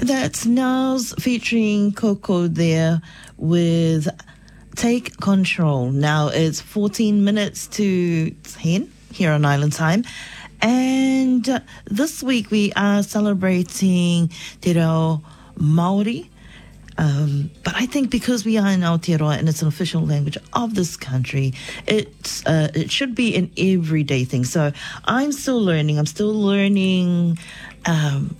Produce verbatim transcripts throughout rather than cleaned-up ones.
That's Nels featuring Coco there with Take Control. Now it's fourteen minutes to ten here on Island Time. And uh, this week we are celebrating Te Reo Māori. Um, but I think because we are in Aotearoa and it's an official language of this country, it's, uh, it should be an everyday thing. So I'm still learning. I'm still learning um,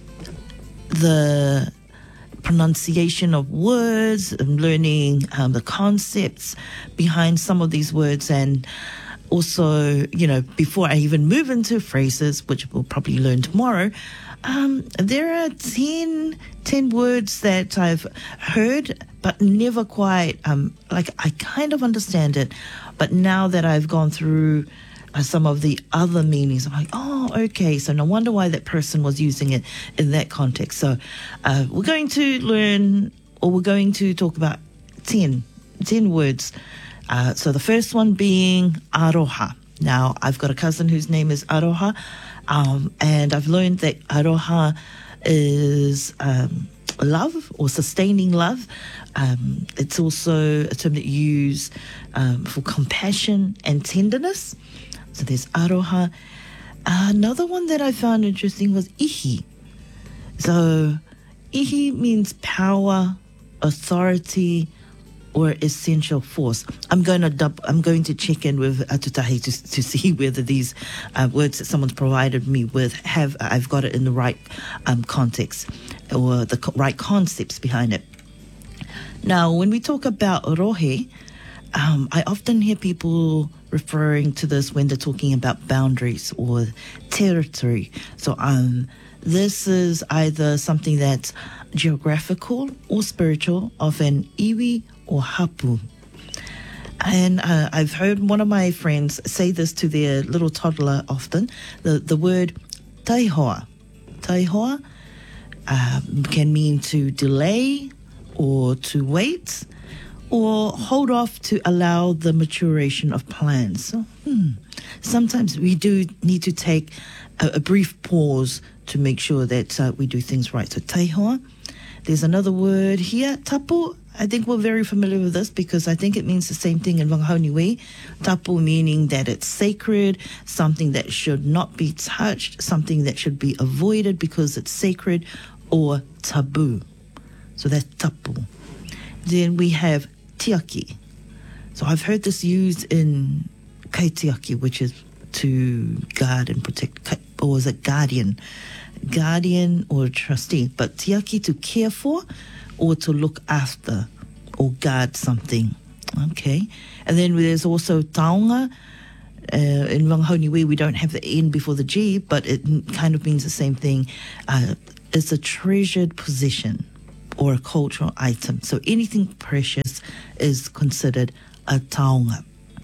the pronunciation of words. I'm learning um, the concepts behind some of these words, and also, you know, before I even move into phrases, which we'll probably learn tomorrow, um, there are ten, ten words that I've heard but never quite, um, like I kind of understand it, but now that I've gone through uh, some of the other meanings, I'm like, oh, okay, so no wonder why that person was using it in that context. So uh, we're going to learn, or we're going to talk about ten, ten words. Uh, so the first one being aroha. Now, I've got a cousin whose name is Aroha, um, and I've learned that aroha is um, love or sustaining love. Um, it's also a term that you use um, for compassion and tenderness. So there's aroha. Uh, another one that I found interesting was ihi. So ihi means power, authority, or essential force. I'm going to dub, I'm going to check in with Atutahi to to see whether these uh, words that someone's provided me with have I've got it in the right um, context or the co- right concepts behind it. Now, when we talk about rohe, um, I often hear people referring to this when they're talking about boundaries or territory. So um, this is either something that's geographical or spiritual of an iwi or hapu. And uh, I've heard one of my friends say this to their little toddler often, the, the word taihoa. Taihoa um, can mean to delay or to wait or hold off to allow the maturation of plans. So, hmm, sometimes we do need to take a, a brief pause to make sure that uh, we do things right. So taihoa. There's another word here, tapu. I think we're very familiar with this because I think it means the same thing in Whangahauniwe. Tapu meaning that it's sacred, something that should not be touched, something that should be avoided because it's sacred or taboo. So that's tapu. Then we have tiaki. So I've heard this used in kaitiaki, which is to guard and protect, or is it guardian? Guardian or trustee, but tiaki to care for or to look after or guard something. Okay. And then there's also taonga. Uh, in Whangahauniwe, we don't have the N before the G, but it kind of means the same thing. Uh, it's a treasured possession or a cultural item. So anything precious is considered a taonga.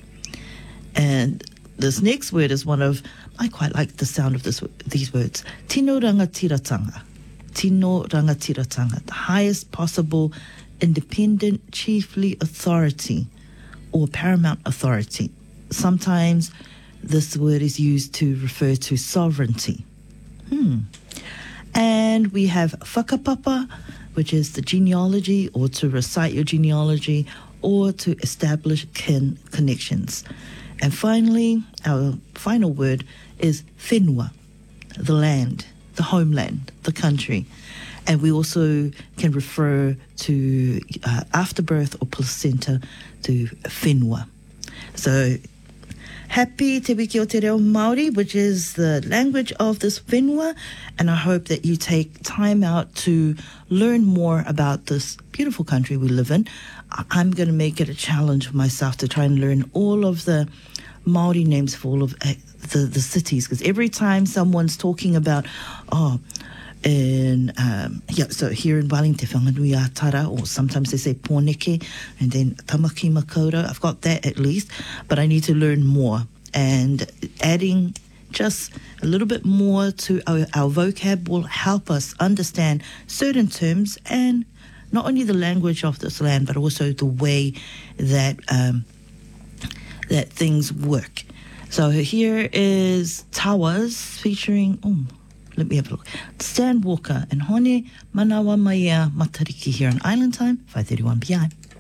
And this next word is one of, I quite like the sound of this, these words. Tino rangatiratanga. Tino rangatiratanga. The highest possible independent chiefly authority or paramount authority. Sometimes this word is used to refer to sovereignty. Hmm. And we have whakapapa, which is the genealogy or to recite your genealogy or to establish kin connections. And finally, our final word is whenua, the land, the homeland, the country. And we also can refer to uh, afterbirth or placenta to whenua. So happy Te Wiki o Te Reo Māori, which is the language of this whenua. And I hope that you take time out to learn more about this beautiful country we live in. I'm going to make it a challenge for myself to try and learn all of the Māori names for all of uh, the, the cities, because every time someone's talking about, oh, in, um, yeah, so here in Wellington, Whanganui Tara, or sometimes they say Pōneke, and then Tamaki Makaurau, I've got that at least, but I need to learn more. And adding just a little bit more to our, our vocab will help us understand certain terms and not only the language of this land, but also the way that um, that things work. So here is Tawas featuring, oh, let me have a look. Stan Walker and Hone Manawa Maia Matariki here on Island Time, five thirty-one p m.